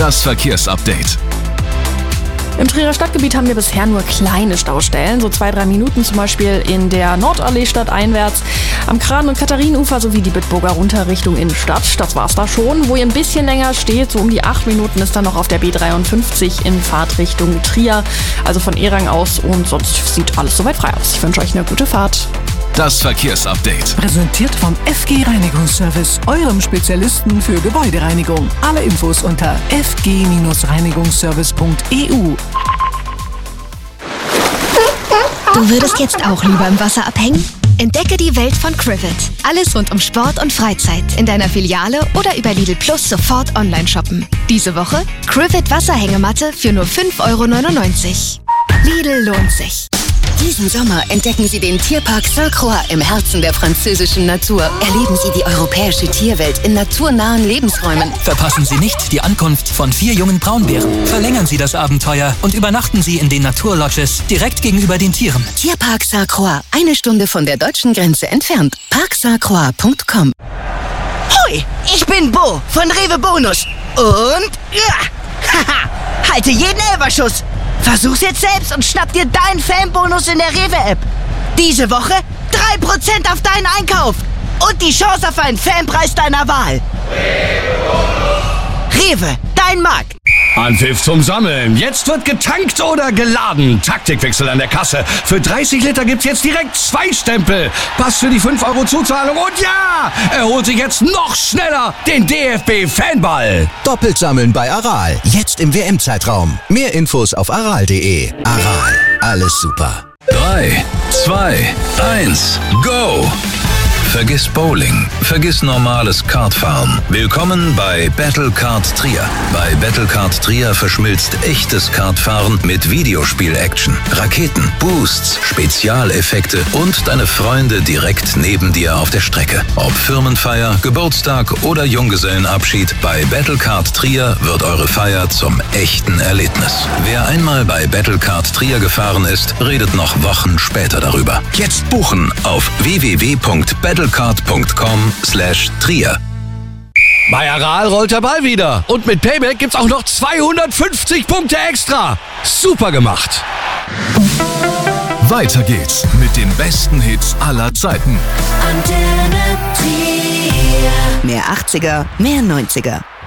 Das Verkehrsupdate. Im Trierer Stadtgebiet haben wir bisher nur kleine Staustellen, so 2-3 Minuten zum Beispiel in der Nordallee stadteinwärts, am Kran- und Katharinenufer sowie die Bitburger runter Richtung Innenstadt. Das war's da schon. Wo ihr ein bisschen länger steht, so um die 8 Minuten, ist dann noch auf der B53 in Fahrtrichtung Trier, also von Erang aus, und sonst sieht alles soweit frei aus. Ich wünsche euch eine gute Fahrt. Das Verkehrsupdate. Präsentiert vom FG Reinigungsservice, eurem Spezialisten für Gebäudereinigung. Alle Infos unter fg-reinigungsservice.eu. Du würdest jetzt auch lieber im Wasser abhängen? Entdecke die Welt von Crivet. Alles rund um Sport und Freizeit. In deiner Filiale oder über Lidl Plus sofort online shoppen. Diese Woche Crivet Wasserhängematte für nur 5,99 €. Lidl lohnt sich. Diesen Sommer entdecken Sie den Tierpark Sainte-Croix im Herzen der französischen Natur. Erleben Sie die europäische Tierwelt in naturnahen Lebensräumen. Verpassen Sie nicht die Ankunft von 4 jungen Braunbären. Verlängern Sie das Abenteuer und übernachten Sie in den Naturlodges direkt gegenüber den Tieren. Tierpark Sainte-Croix, 1 Stunde von der deutschen Grenze entfernt. parksaintecroix.com. Hoi, ich bin Bo von Rewe Bonus. Und halte jeden Elferschuss. Versuch's jetzt selbst und schnapp dir deinen Fanbonus in der Rewe-App. Diese Woche 3% auf deinen Einkauf und die Chance auf einen Fanpreis deiner Wahl. Rewe, dein Markt. Anpfiff zum Sammeln. Jetzt wird getankt oder geladen. Taktikwechsel an der Kasse. Für 30 Liter gibt's jetzt direkt 2 Stempel. Pass für die 5 € Zuzahlung. Und ja, er holt sich jetzt noch schneller den DFB-Fanball. Doppelt sammeln bei Aral. Jetzt im WM-Zeitraum. Mehr Infos auf aral.de. Aral. Alles super. 3, 2, 1, go! Vergiss Bowling, vergiss normales Kartfahren. Willkommen bei Battle Kart Trier. Bei Battle Kart Trier verschmilzt echtes Kartfahren mit Videospiel-Action, Raketen, Boosts, Spezialeffekte und deine Freunde direkt neben dir auf der Strecke. Ob Firmenfeier, Geburtstag oder Junggesellenabschied, bei Battle Kart Trier wird eure Feier zum echten Erlebnis. Wer einmal bei Battle Kart Trier gefahren ist, redet noch Wochen später darüber. Jetzt buchen auf www.battlecard.com/Trier. Bei Aral rollt der Ball wieder. Und mit Payback gibt's auch noch 250 Punkte extra. Super gemacht. Weiter geht's mit den besten Hits aller Zeiten. Mehr 80er, mehr 90er.